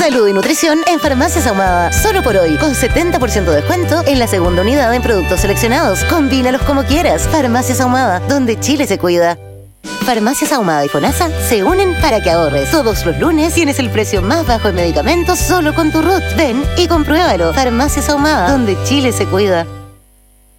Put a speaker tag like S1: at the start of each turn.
S1: Salud y nutrición en Farmacias Ahumada. Solo por hoy, con 70% de descuento en la segunda unidad en productos seleccionados. Combínalos como quieras. Farmacias Ahumada, donde Chile se cuida. Farmacias Ahumada y FONASA se unen para que ahorres. Todos los lunes tienes el precio más bajo en medicamentos solo con tu RUT. Ven y compruébalo. Farmacias Ahumada, donde Chile se cuida.